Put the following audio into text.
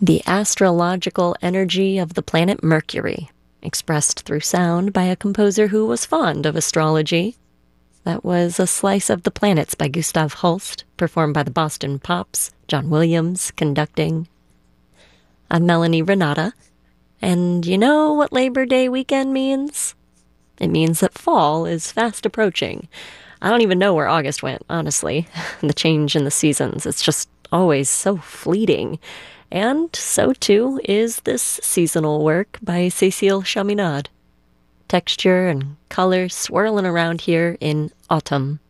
The astrological energy of the planet Mercury, expressed through sound by a composer who was fond of astrology. That was A Slice of the Planets by Gustav Holst, performed by the Boston Pops, John Williams conducting. I'm Melanie Renata, and you know what Labor Day weekend means? It means that fall is fast approaching. I don't even know where August went, honestly. The change in the seasons, it's just always so fleeting. And so too is this seasonal work by Cécile Chaminade. Texture and color swirling around here in autumn.